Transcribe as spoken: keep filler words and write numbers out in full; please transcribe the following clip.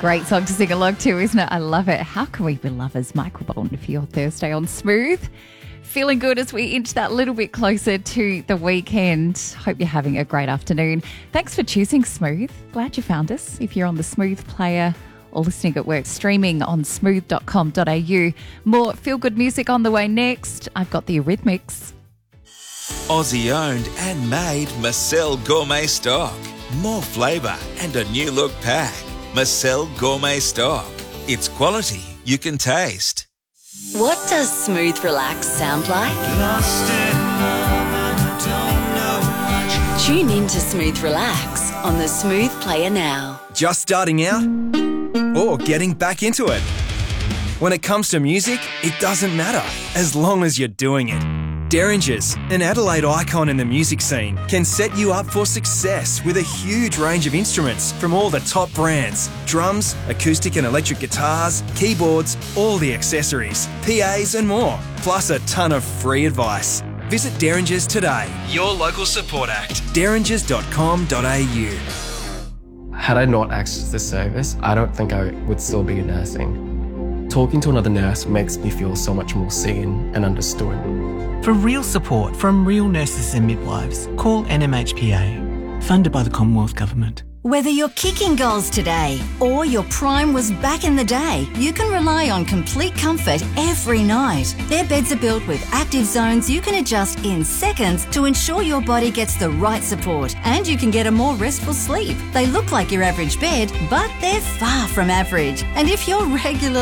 great song to sing along to, isn't it? I love it. How can we be lovers? Michael Bolton for your Thursday on Smooth. Feeling good as we inch that little bit closer to the weekend. Hope you're having a great afternoon. Thanks for choosing Smooth. Glad you found us. If you're on the Smooth player or listening at work, streaming on smooth dot com dot a u. More feel-good music on the way next. I've got the Eurythmics. Aussie owned and made Marcel Gourmet Stock. More flavour and a new look pack. Marcel Gourmet Stock. It's quality you can taste. What does smooth relax sound like? Lost in love and don't know much. Tune in to Smooth Relax on the Smooth Player now. Just starting out or getting back into it? When it comes to music, it doesn't matter as long as you're doing it. Derringers, an Adelaide icon in the music scene, can set you up for success with a huge range of instruments from all the top brands. Drums, acoustic and electric guitars, keyboards, all the accessories, P As and more, plus a ton of free advice. Visit Derringers today, your local support act, derringers dot com dot a u. Had I not accessed this service, I don't think I would still be nursing. Talking to another nurse makes me feel so much more seen and understood. For real support from real nurses and midwives, call N M H P A, funded by the Commonwealth Government. Whether you're kicking goals today or your prime was back in the day, you can rely on complete comfort every night. Their beds are built with active zones you can adjust in seconds to ensure your body gets the right support and you can get a more restful sleep. They look like your average bed, but they're far from average. And if you're regular